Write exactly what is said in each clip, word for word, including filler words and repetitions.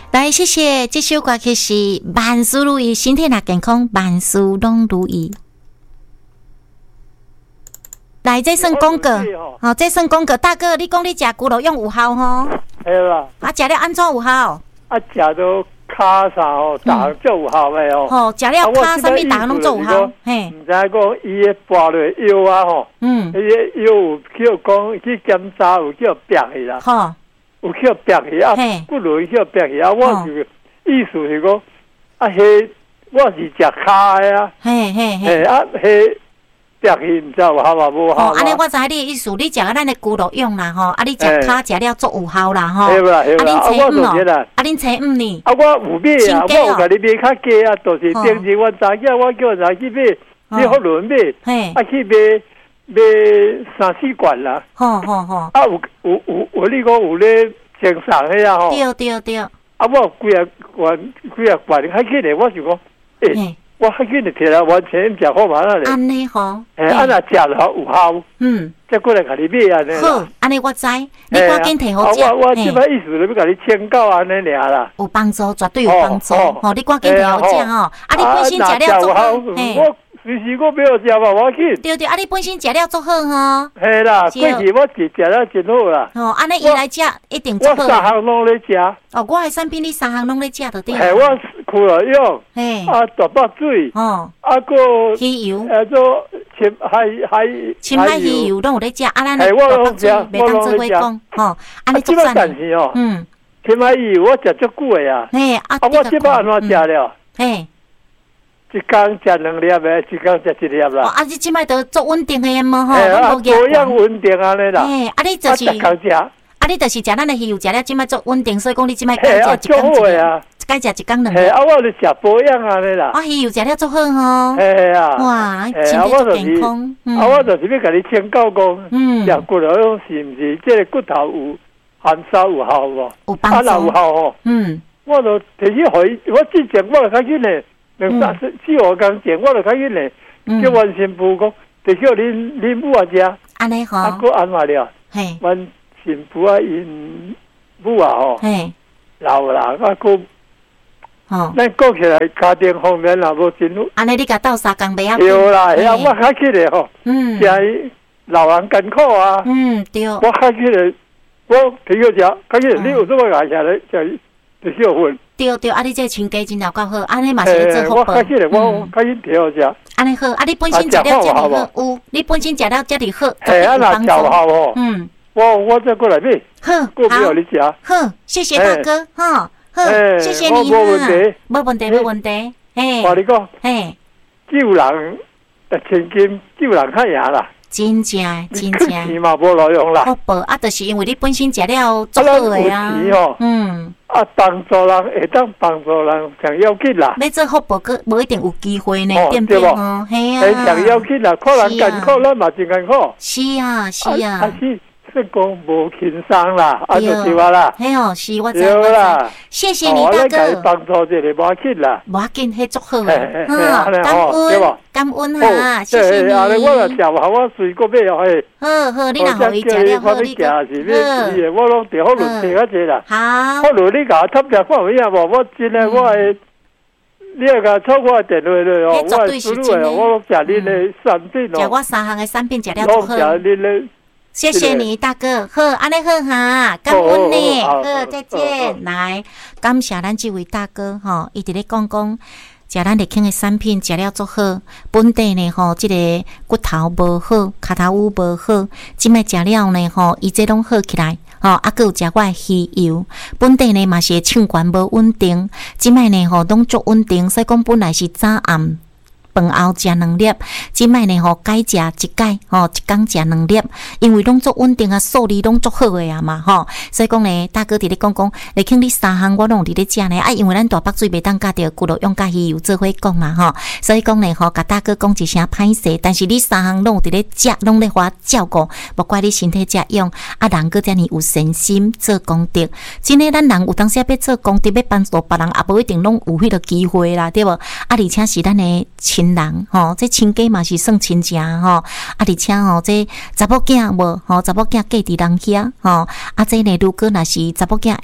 来，谢谢这首歌曲是万事如意，身体若健康，万事拢如意。来，这算广告，哦，这算广告。大哥，你讲你食骨肉用有效吼？ 系啦。 啊，食了安怎有效？ 啊，食到骹啥吼，逐项做有效诶吼。 吼，食了骹啥物，逐项拢做有效。嘿， 毋知讲伊诶拔落药啊吼，嗯，伊诶药有叫讲去检查，有叫白去啦。吼，有叫白去啊，骨肉叫白去啊。我就意思是讲，啊，迄我是食骹诶啊。嘿嘿嘿，啊，迄。白去唔知有效嘛？无效。 哦，安尼我知你的意思，你食啊咱的骨肉用啦吼，啊你食骹食了足有效啦吼。 对啦，对啦。 啊，恁初五啦， 啊恁初五呢？ 啊，我有买啊，我有甲你买较价啊，就是平时我早起我叫人去买，去福伦买，啊去买买三四罐啦。吼吼吼。啊有有有有你讲有咧正常迄啊吼。 对对对。啊我几啊罐几啊罐，较起来我就讲，诶。我还给你摕来完全食好嘛啦！ 安尼吼， 诶，安那食了有效，嗯，再过来甲你买安尼。 好，安尼我知，你赶紧摕好食。 我我即摆意思是要甲你签到安尼尔啦。 有帮助，绝对有帮助。吼，你赶紧摕好食吼。啊，你本身食了足好， 我随时我买好食嘛，我去。 对对，啊，你本身食了足好吼。 系啦，过去我是食了真好啦。 哦，安尼伊来食一定足好。 我三项拢咧食。 哦，我的产品你三项拢咧食就对。 系我苦了用，啊大把水，哦，啊个鱼油， 啊做青海海青海鱼油拢有咧食，啊咱的大把水袂当做伙讲，吼，安尼足赞的。 哦，嗯，青海鱼油我食足久的啊，嘿，啊我即摆安怎食了？嘿，一工食两粒的，一工食一粒啦。 哦，啊你即摆都足稳定的嘛吼， 拢无保养稳定安尼啦。 嘿，啊你就是。啊，你就是食咱的鱼油，食了即摆足稳定，所以讲你即摆改食一工一啊，改食一工两粒。 啊，我就食保养安尼啦。 啊，鱼油食了足好吼。 嘿啊。 哇，身体足健康。 啊，我就是要甲你请教讲，嗯，食骨肉用是毋是即个骨头有含沙有效无？ 有帮助。 啊，若有效吼。嗯。我就提起互我之前我就较紧嘞，两三四四五工前我就较紧嘞，叫阮新妇讲，就叫恁恁母啊食。 安尼吼。 啊，佫安怎了？嘿。阮新妇啊，因母啊吼，老人啊，佫，吼，咱讲起来家庭方面也无真好。 安尼你甲斗相共袂晓。 对啦，遐我较起来吼，嗯，食老人艰苦啊，嗯，对。我较起来，我听个食，较起来你有什么爱食咧？食就少份。对对，啊，你这亲家真了够好，安尼嘛是做福报。 我较起来，我较紧听好食。 安尼好，啊，你本身食了遮尔好，有，你本身食了遮尔好， 嘿，啊，那效好哦，嗯。我我再过来买，好，过不了你食。 好，谢谢大哥，哈，好，谢谢你哈， 无问题， 无问题，无问题。 嘿，我你讲，嘿，救人，千金救人较赢啦。 真正真正， 钱嘛无路用啦。 好报啊，就是因为你本身食了足好的啊。 嗯，啊，帮助人会当帮助人上要紧啦。 要做好报个无一定有机会呢，对不对？哦， 系啊，上要紧啦，看人艰苦，咱嘛真艰苦。 是啊，是啊。 说讲无轻松啦，啊就对啊啦。 嘿哦，是我知我知。谢谢你大哥。 我帮助一下无要紧啦。 无要紧，迄足好诶。嗯，感恩，感恩哈，谢谢你。 啊，我若食好，我随个买哦嘿。 好好，你若互伊食了好，你个。是，我拢调好轮听较济啦。 好。 好轮你甲我插只看有影无？我真诶，我诶，你要甲抽我电话咧哦，我诶输入诶，我食恁诶产品哦。 食我三项诶产品食了足好。 食恁诶。 谢谢你大哥，好，安尼好哈，感恩你，好，再见。来，感谢咱这位大哥吼，伊伫咧讲讲，食咱立庆的产品食了足好，本地呢吼，即、这个骨头无好，骹头乌无好，即摆食了呢吼，伊这拢好起来，吼，啊，佮有食我的鱼油，本地呢嘛是唱管无稳定，即摆呢吼拢足稳定，所以讲本来是早暗。饭后食两粒，即摆呢吼改食一改，吼一工食两粒，因为拢足稳定啊，数字拢足好诶啊嘛吼，所以讲呢，大哥伫咧讲讲，来请你三项我拢伫咧食呢，啊，因为咱大北水袂当甲着骨肉用甲鱼油做伙讲嘛吼，所以讲呢吼，甲大哥讲一声歹势，但是你三项拢有伫咧食，拢咧花照顾，无怪你身体遮用，啊，人个遮尔有善心做功德，真诶，咱人有当时要做功德，要帮助别人，也无一定拢有迄个机会啦，对无？啊，而且是咱诶亲人吼，这亲家嘛是算亲情吼，啊，而且吼这查某囝无吼，查某囝嫁伫人遐吼，啊，这呢如果若是查某囝会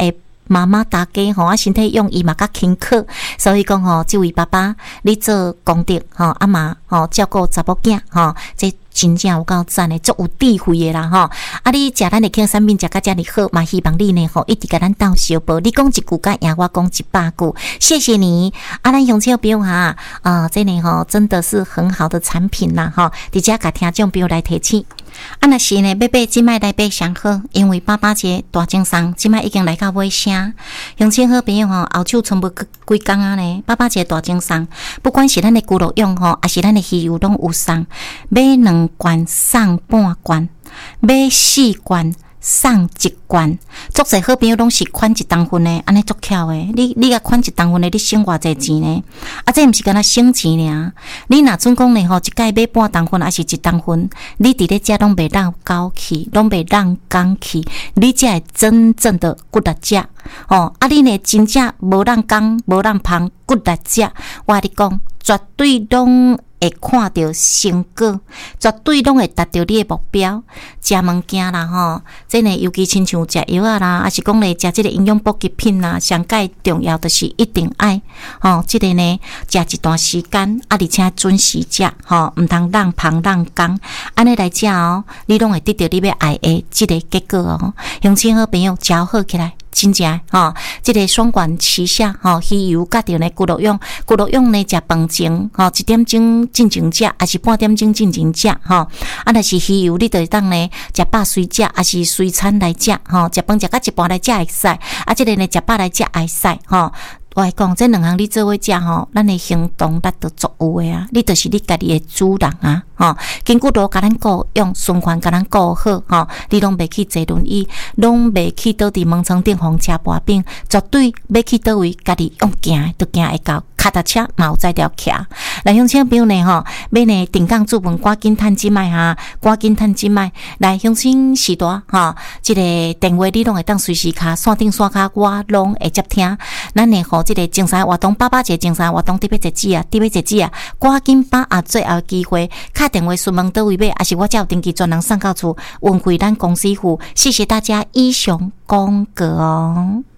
妈妈大家吼啊身体用伊嘛较轻巧，所以讲吼，这位爸爸你做功德吼，啊嘛吼照顾查某囝吼，这真正有够赞的，足有智慧的啦吼。啊，你食咱的庆产品食甲遮尔好，嘛希望你呢吼一直甲咱斗相报。你讲一句甲赢我讲一百句，谢谢你。啊，咱乡亲朋友哈，啊，这呢吼真的是很好的产品啦吼，伫遮甲听众朋友来提起。啊，若是呢，要买即摆来买上好，因为爸爸节大赠送，即摆已经来到尾声。乡亲好朋友吼，后手剩无几工啊呢？爸爸节大赠送，不管是咱的咕噜用吼，还是咱的鱼油拢有送，买两罐送半罐，买四罐送一罐，足侪好朋友拢是款一当份的，安尼足巧的。你你甲款一当份的，你省偌济钱呢？啊，这毋是干那省钱尔。你若准讲呢吼，一摆买半当份还是一当份，你伫咧遮拢袂让高去，拢袂让工去，你才会真正的骨力食。哦，啊，你呢真正无让工，无让芳，骨力食，我甲你讲，绝对拢会看到成果，绝对拢会达到你的目标。食物件啦吼，这呢尤其亲像食药啊啦，还是讲咧食这个营养补给品啦，上介重要的是一定爱吼，这个呢食一段时间，啊而且准时食吼，毋通让胖让工，安尼来食哦，你拢会得到你要爱的这个结果哦。乡亲好朋友，食好起来。真正吼，这个双管齐下吼，鱼油甲着呢骨碌用，骨碌用呢食饭前吼一点钟进前食，还是半点钟进前食吼。啊，若是鱼油，你着当呢食饱随食，还是随餐来食吼，食饭食到一半来食会使，啊，这个呢食饱来食会使吼。我来讲，这两项你做伙食吼，咱的行动力都足有诶啊！你就是你家己的主人啊，吼！筋骨都甲咱顾用，循环甲咱顾好，吼！你拢袂去坐轮椅，拢袂去倒伫门床顶风车跋柄，绝对要去倒位，家己用行都行会到。脚踏车嘛有在条徛，来乡亲朋友呢吼，要呢定岗注文，赶紧趁即卖哈，赶紧趁即卖。来乡亲时代哈，即、这个电话你拢会当随时卡，线顶线卡我拢会接听。咱呢吼，即、这个精神活动，爸爸节精神活动，特别节子啊，特别节子啊，赶紧把握最后机会，打电话询问倒位买，还是我才有登记专人送到厝，运回咱公司付。谢谢大家，以上讲过哦。